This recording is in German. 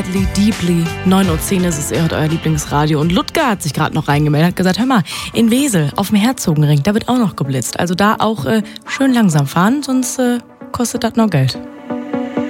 Deeply, 9:10 Uhr ist es, ihr hört euer Lieblingsradio. Und Ludger hat sich gerade noch reingemeldet, hat gesagt, hör mal, in Wesel, auf dem Herzogenring, da wird auch noch geblitzt. Also da auch schön langsam fahren, sonst kostet das noch Geld.